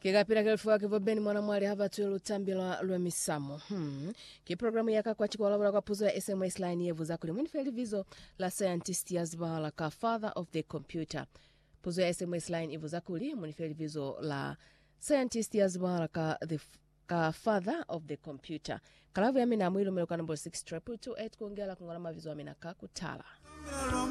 Kigapira kelfuwa kivobeni mwana mwali hava tuelu tambila lwa misamo. Ki programu yaka kwa chiko walabula kwa puzo ya SMS line yevu za kuli mwinifeli vizo la scientist ya zibala ka father of the computer. Puzo ya SMS line yevu za kuli mwinifeli vizo la scientist ya zibala ka father of the computer. Kalavu ya mina mwilu meluka number 6 triple 28 kuongela kungolama vizo wa mina kakutala.